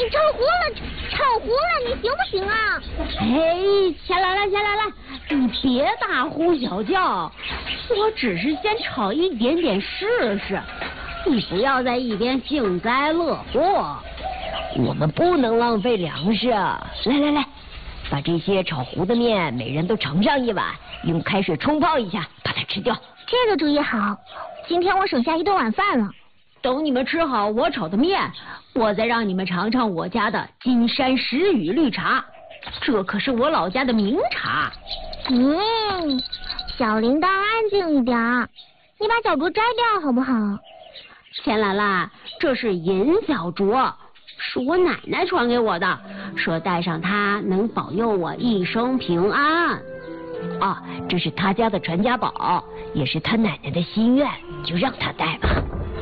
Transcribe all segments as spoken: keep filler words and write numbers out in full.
你炒糊了，炒糊了，你行不行啊？ 哎，下来了，下来了，你别大呼小叫，我只是先炒一点点试试，你不要在一边幸灾乐祸。 我们不能浪费粮食，来来来，把这些炒糊的面每人都盛上一碗，用开水冲泡一下，把它吃掉。 这个主意好，今天我省下一顿晚饭了。 等你们吃好我炒的面，我再让你们尝尝我家的金山石雨绿茶，这可是我老家的名茶。 嗯，小铃铛安静一点，你把小镯摘掉好不好？ 钱兰兰，这是银小镯，是我奶奶传给我的，说戴上它能保佑我一生平安。 啊，这是他家的传家宝，也是他奶奶的心愿，就让他戴吧。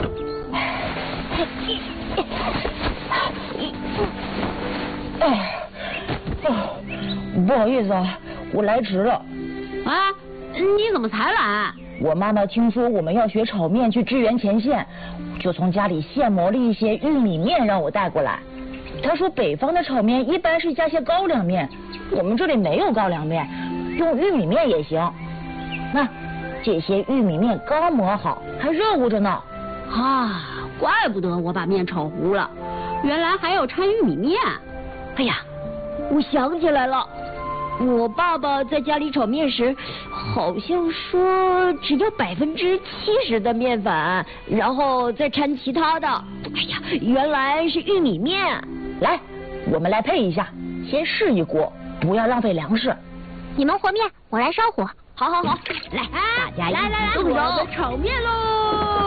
哎，不好意思啊，我来迟了。 啊，你怎么才来？ 我妈妈听说我们要学炒面去支援前线，就从家里现磨了一些玉米面让我带过来。她说北方的炒面一般是加些高粱面，我们这里没有高粱面，用玉米面也行。那这些玉米面刚磨好，还热乎着呢。 啊，怪不得我把面炒糊了，原来还要掺玉米面。 哎呀，我想起来了，我爸爸在家里炒面时，好像说只要百分之七十的面粉，然后再掺其他的。哎呀，原来是玉米面。 来，我们来配一下，先试一锅，不要浪费粮食。 你们和面，我来烧火。 好好好，来，大家一起动手炒面喽！